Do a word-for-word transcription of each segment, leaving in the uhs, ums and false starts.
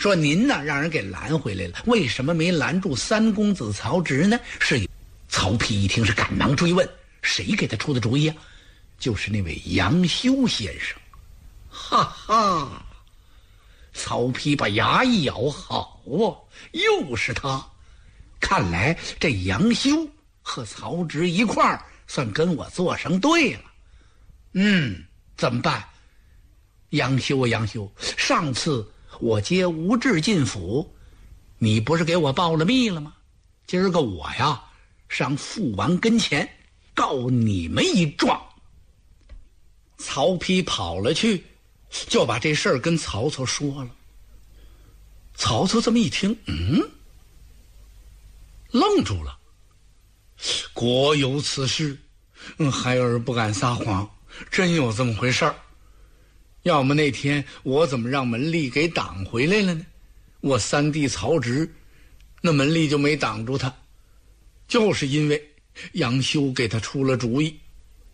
说您呢让人给拦回来了，为什么没拦住三公子曹植呢？是曹丕一听是赶忙追问，谁给他出的主意啊？就是那位杨修先生。哈哈，曹丕把牙一咬，好啊，又是他。看来这杨修和曹植一块儿算跟我做上对了。嗯，怎么办？杨修啊杨修，上次我接吴志进府，你不是给我报了密了吗？今儿个我呀上父王跟前告你们一状。曹丕跑了去，就把这事儿跟曹操说了。曹操这么一听，嗯，愣住了。果有此事，孩儿不敢撒谎，真有这么回事儿。要么那天我怎么让门吏给挡回来了呢？我三弟曹植，那门吏就没挡住他，就是因为杨修给他出了主意。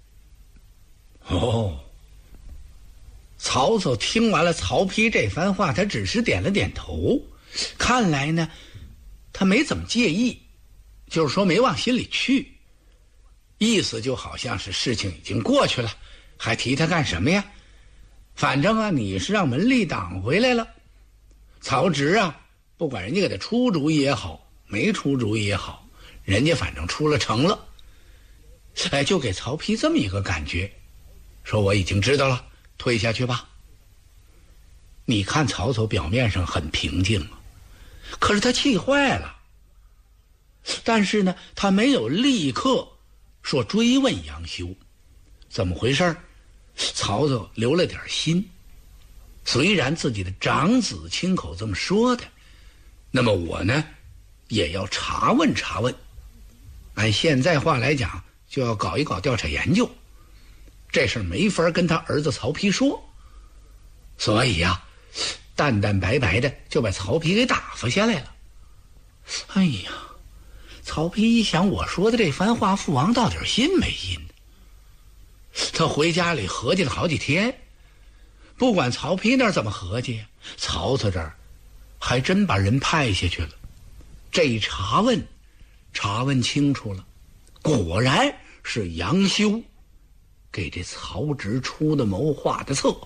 哦，曹操听完了曹丕这番话，他只是点了点头，看来呢他没怎么介意，就是说没往心里去，意思就好像是事情已经过去了，还提他干什么呀？反正啊你是让门吏挡回来了，曹植啊不管人家给他出主意也好，没出主意也好，人家反正出了城了。哎，就给曹丕这么一个感觉，说我已经知道了，退下去吧。你看曹操表面上很平静啊，可是他气坏了。但是呢他没有立刻说追问杨修怎么回事，曹操留了点心。虽然自己的长子亲口这么说的，那么我呢也要查问查问，按现在话来讲就要搞一搞调查研究。这事儿没法跟他儿子曹丕说，所以呀、啊、淡淡白白的就把曹丕给打发下来了。哎呀，曹丕一想，我说的这番话父王到底信没信？他回家里合计了好几天，不管曹丕那儿怎么合计，曹操这儿还真把人派下去了。这一查问查问清楚了，果然是杨修给这曹植出的谋划的策。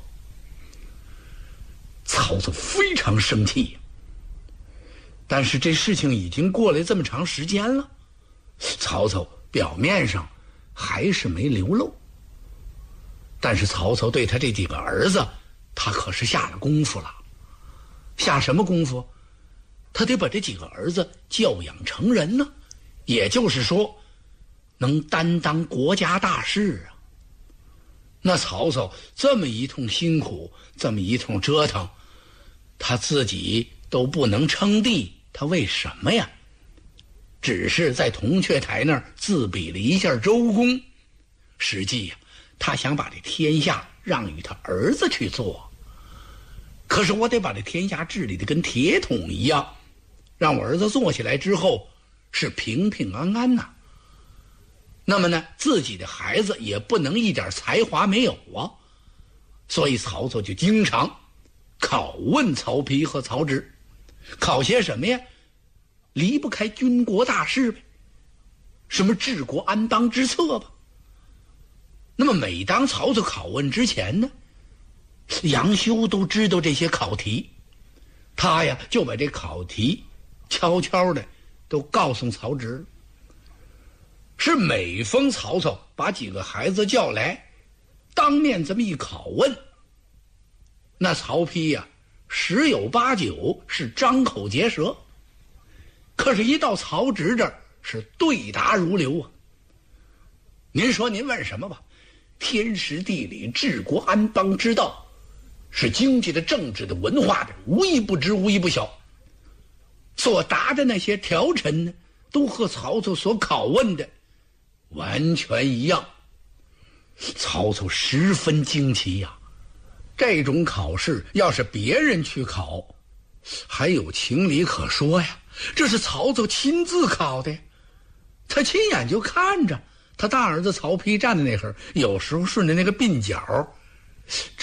曹操非常生气，但是这事情已经过了这么长时间了，曹操表面上还是没流露。但是曹操对他这几个儿子，他可是下了功夫了。下什么功夫？他得把这几个儿子教养成人呢，也就是说能担当国家大事啊。那曹操这么一通辛苦，这么一通折腾，他自己都不能称帝，他为什么呀？只是在铜雀台那儿自比了一下周公，实际呀、啊他想把这天下让与他儿子去做。可是我得把这天下治理的跟铁桶一样，让我儿子做起来之后是平平安安呐。那么呢自己的孩子也不能一点才华没有啊。所以曹操就经常拷问曹丕和曹植，考些什么呀？离不开军国大事呗，什么治国安邦之策吧。那么每当曹操拷问之前呢，杨修都知道这些考题，他呀就把这考题悄悄的都告诉曹植。是每逢曹操把几个孩子叫来，当面这么一拷问，那曹丕呀十有八九是张口结舌，可是一到曹植这儿是对答如流啊。您说您问什么吧，天时地理治国安邦之道，是经济的政治的文化的，无一不知无一不晓。所答的那些条陈呢，都和曹操所拷问的完全一样。曹操十分惊奇呀、啊，这种考试要是别人去考还有情理可说呀，这是曹操亲自考的，他亲眼就看着他大儿子曹丕站在那会儿，有时候顺着那个鬓角